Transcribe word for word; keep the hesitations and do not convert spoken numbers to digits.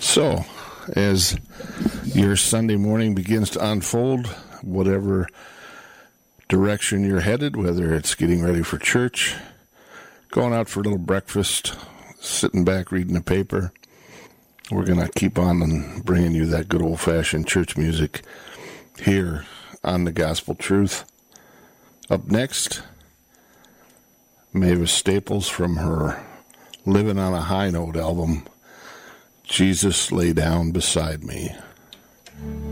So, as your Sunday morning begins to unfold, whatever direction you're headed, whether it's getting ready for church, going out for a little breakfast, sitting back reading the paper, we're going to keep on and bringing you that good old-fashioned church music here on The Gospel Truth. Up next, Mavis Staples from her Living on a High Note album, Jesus Lay Down Beside Me.